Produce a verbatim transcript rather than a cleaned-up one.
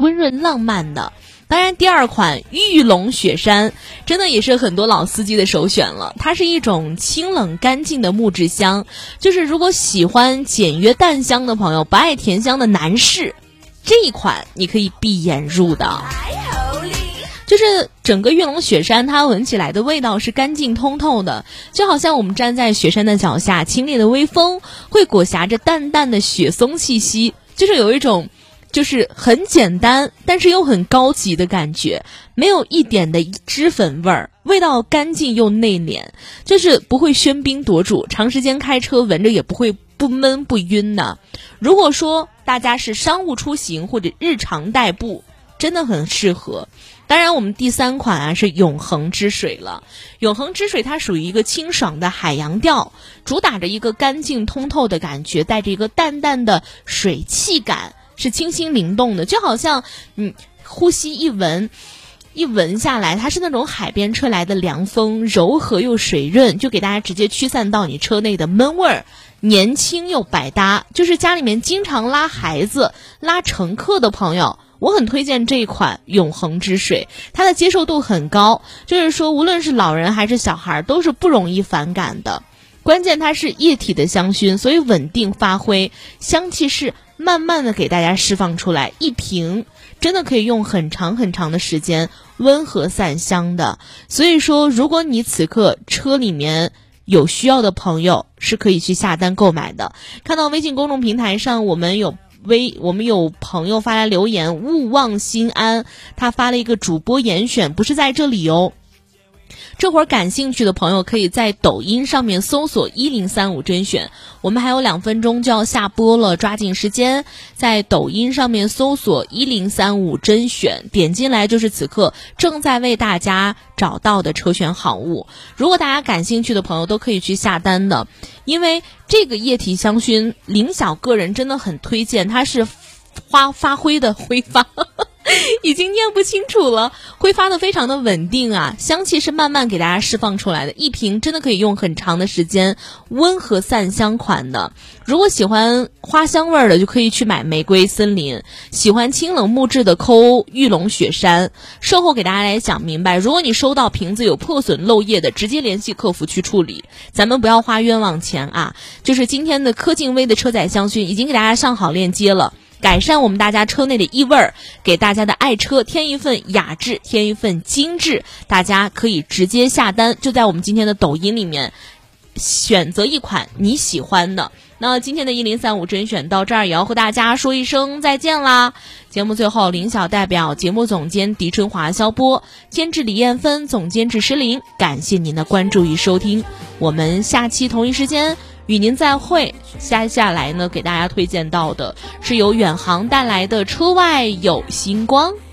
温润浪漫的。当然第二款玉龙雪山真的也是很多老司机的首选了，它是一种清冷干净的木质香，就是如果喜欢简约淡香的朋友，不爱甜香的男士，这一款你可以闭眼入的。就是整个玉龙雪山它闻起来的味道是干净通透的，就好像我们站在雪山的脚下，清冽的微风会裹挟着淡淡的雪松气息，就是有一种就是很简单但是又很高级的感觉，没有一点的脂粉味儿，味道干净又内敛，就是不会喧宾夺主，长时间开车闻着也不会不闷不晕的。如果说大家是商务出行或者日常代步，真的很适合。当然我们第三款啊是永恒之水了。永恒之水它属于一个清爽的海洋调，主打着一个干净通透的感觉，带着一个淡淡的水汽感，是清新灵动的，就好像嗯呼吸一闻一闻下来，它是那种海边吹来的凉风，柔和又水润，就给大家直接驱散到你车内的闷味儿，年轻又百搭，就是家里面经常拉孩子拉乘客的朋友，我很推荐这一款永恒之水，它的接受度很高，就是说无论是老人还是小孩都是不容易反感的。关键它是液体的香薰，所以稳定发挥，香气是慢慢的给大家释放出来，一瓶真的可以用很长很长的时间，温和散香的。所以说如果你此刻车里面有需要的朋友是可以去下单购买的。看到微信公众平台上我们有微我们有朋友发来留言，勿忘心安，他发了一个主播严选，不是在这里哦。这会儿感兴趣的朋友可以在抖音上面搜索一零三五甄选，我们还有两分钟就要下播了，抓紧时间在抖音上面搜索一零三五甄选，点进来就是此刻正在为大家找到的车选好物。如果大家感兴趣的朋友都可以去下单的，因为这个液体香薰林晓个人真的很推荐，它是发发挥的挥发已经念不清楚了，挥发的非常的稳定啊，香气是慢慢给大家释放出来的，一瓶真的可以用很长的时间，温和散香款的。如果喜欢花香味的就可以去买玫瑰森林，喜欢清冷木质的抠玉龙雪山。售后给大家来讲明白，如果你收到瓶子有破损漏液的，直接联系客服去处理，咱们不要花冤枉钱啊。就是今天的科劲威的车载香薰已经给大家上好链接了，改善我们大家车内的异味，给大家的爱车添一份雅致，添一份精致。大家可以直接下单，就在我们今天的抖音里面选择一款你喜欢的。那今天的一零三五甄选到这儿也要和大家说一声再见啦。节目最后，林晓代表节目总监狄春华、肖波，监制李艳芬，总监制施林，感谢您的关注与收听，我们下期同一时间与您再会。接下来呢，给大家推荐到的是由远航带来的车外有星光。